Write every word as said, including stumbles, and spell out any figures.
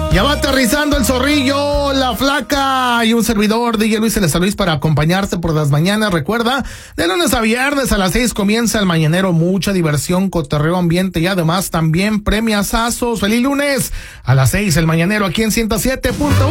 Ya va aterrizando el Zorrillo, la Flaca y un servidor de Luis Celeste Luis para acompañarte por las mañanas. Recuerda, de lunes a viernes a las seis comienza el Mañanero. Mucha diversión, cotorreo, ambiente y además también premiazazos. ¡Feliz lunes! A las seis el Mañanero aquí en ciento siete punto uno.